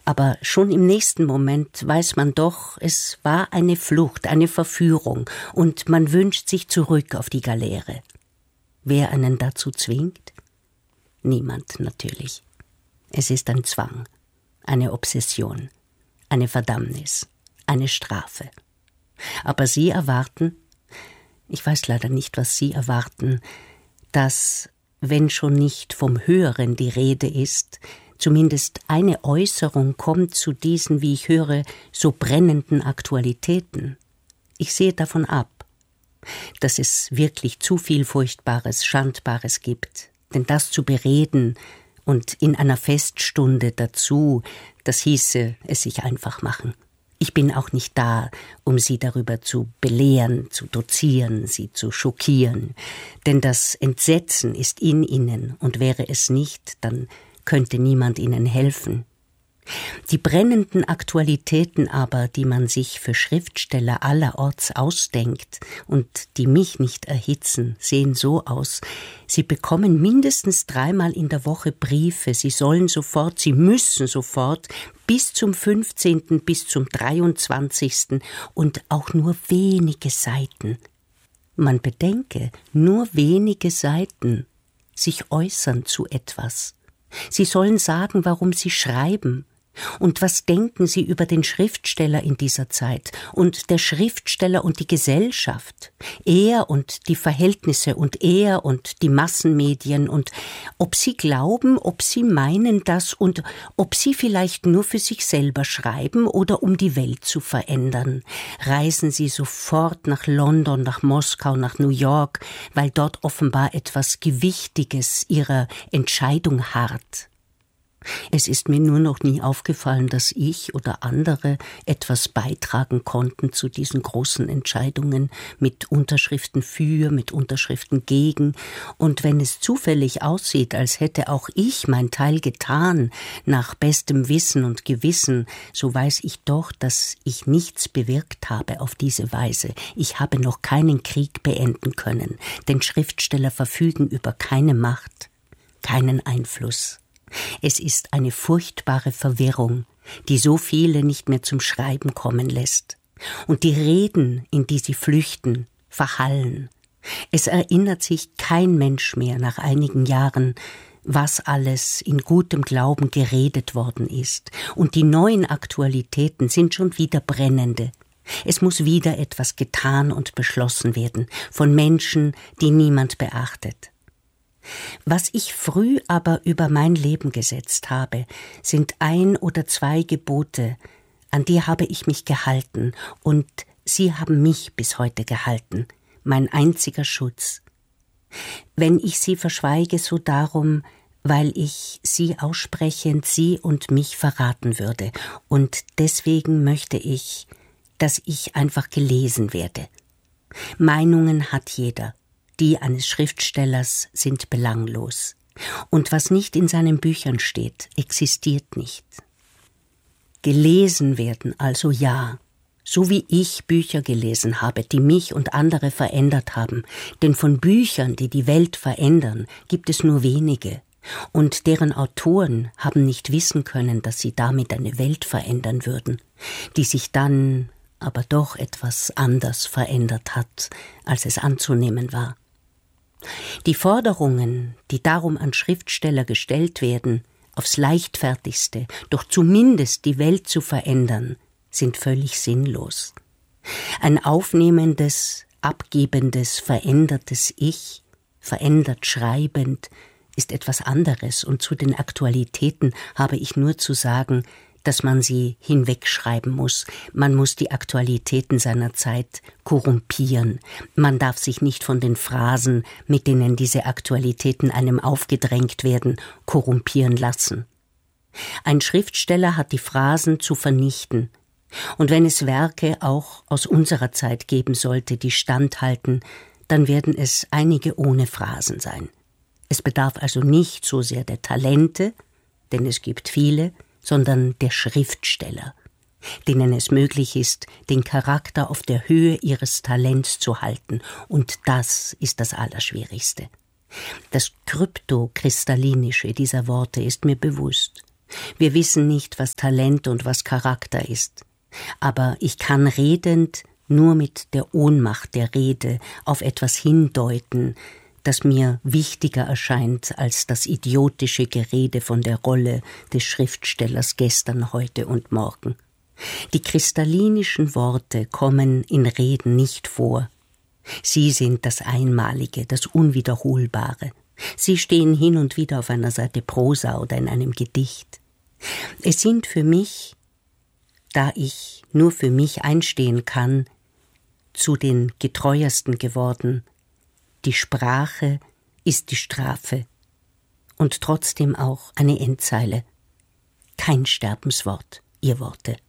Aber schon im nächsten Moment weiß man doch, es war eine Flucht, eine Verführung, und man wünscht sich zurück auf die Galeere. Wer einen dazu zwingt? Niemand natürlich. Es ist ein Zwang, eine Obsession, eine Verdammnis, eine Strafe. Aber Sie erwarten, ich weiß leider nicht, was Sie erwarten, dass, wenn schon nicht vom Höheren die Rede ist, zumindest eine Äußerung kommt zu diesen, wie ich höre, so brennenden Aktualitäten. Ich sehe davon ab, dass es wirklich zu viel Furchtbares, Schandbares gibt. Denn das zu bereden und in einer Feststunde dazu, das hieße es sich einfach machen. Ich bin auch nicht da, um Sie darüber zu belehren, zu dozieren, Sie zu schockieren. Denn das Entsetzen ist in Ihnen, und wäre es nicht, dann könnte niemand Ihnen helfen. Die brennenden Aktualitäten aber, die man sich für Schriftsteller allerorts ausdenkt und die mich nicht erhitzen, sehen so aus: Sie bekommen mindestens 3-mal in der Woche Briefe, Sie sollen sofort, Sie müssen sofort bis zum 15., bis zum 23. und auch nur wenige Seiten. Man bedenke, nur wenige Seiten, sich äußern zu etwas. Sie sollen sagen, warum Sie schreiben. Und was denken Sie über den Schriftsteller in dieser Zeit und der Schriftsteller und die Gesellschaft, er und die Verhältnisse und er und die Massenmedien, und ob Sie glauben, ob Sie meinen das und ob Sie vielleicht nur für sich selber schreiben oder um die Welt zu verändern. Reisen Sie sofort nach London, nach Moskau, nach New York, weil dort offenbar etwas Gewichtiges Ihrer Entscheidung harrt. Es ist mir nur noch nie aufgefallen, dass ich oder andere etwas beitragen konnten zu diesen großen Entscheidungen mit Unterschriften für, mit Unterschriften gegen. Und wenn es zufällig aussieht, als hätte auch ich mein Teil getan, nach bestem Wissen und Gewissen, so weiß ich doch, dass ich nichts bewirkt habe auf diese Weise. Ich habe noch keinen Krieg beenden können, denn Schriftsteller verfügen über keine Macht, keinen Einfluss. Es ist eine furchtbare Verwirrung, die so viele nicht mehr zum Schreiben kommen lässt. Und die Reden, in die sie flüchten, verhallen. Es erinnert sich kein Mensch mehr nach einigen Jahren, was alles in gutem Glauben geredet worden ist. Und die neuen Aktualitäten sind schon wieder brennende. Es muss wieder etwas getan und beschlossen werden von Menschen, die niemand beachtet. Was ich früh aber über mein Leben gesetzt habe, sind 1 oder 2 Gebote, an die habe ich mich gehalten, und sie haben mich bis heute gehalten, mein einziger Schutz. Wenn ich sie verschweige, so darum, weil ich sie aussprechend, sie und mich verraten würde, und deswegen möchte ich, dass ich einfach gelesen werde. Meinungen hat jeder. Die eines Schriftstellers sind belanglos. Und was nicht in seinen Büchern steht, existiert nicht. Gelesen werden, also ja, so wie ich Bücher gelesen habe, die mich und andere verändert haben. Denn von Büchern, die die Welt verändern, gibt es nur wenige. Und deren Autoren haben nicht wissen können, dass sie damit eine Welt verändern würden, die sich dann aber doch etwas anders verändert hat, als es anzunehmen war. Die Forderungen, die darum an Schriftsteller gestellt werden, aufs Leichtfertigste, doch zumindest die Welt zu verändern, sind völlig sinnlos. Ein aufnehmendes, abgebendes, verändertes Ich, verändert schreibend, ist etwas anderes, und zu den Aktualitäten habe ich nur zu sagen, dass man sie hinwegschreiben muss. Man muss die Aktualitäten seiner Zeit korrumpieren. Man darf sich nicht von den Phrasen, mit denen diese Aktualitäten einem aufgedrängt werden, korrumpieren lassen. Ein Schriftsteller hat die Phrasen zu vernichten. Und wenn es Werke auch aus unserer Zeit geben sollte, die standhalten, dann werden es einige ohne Phrasen sein. Es bedarf also nicht so sehr der Talente, denn es gibt viele, sondern der Schriftsteller, denen es möglich ist, den Charakter auf der Höhe ihres Talents zu halten. Und das ist das Allerschwierigste. Das Kryptokristallinische dieser Worte ist mir bewusst. Wir wissen nicht, was Talent und was Charakter ist. Aber ich kann redend nur mit der Ohnmacht der Rede auf etwas hindeuten, das mir wichtiger erscheint als das idiotische Gerede von der Rolle des Schriftstellers gestern, heute und morgen. Die kristallinischen Worte kommen in Reden nicht vor. Sie sind das Einmalige, das Unwiederholbare. Sie stehen hin und wieder auf einer Seite Prosa oder in einem Gedicht. Es sind für mich, da ich nur für mich einstehen kann, zu den getreuesten geworden. Die Sprache ist die Strafe und trotzdem auch eine Endzeile. Kein Sterbenswort, ihr Worte.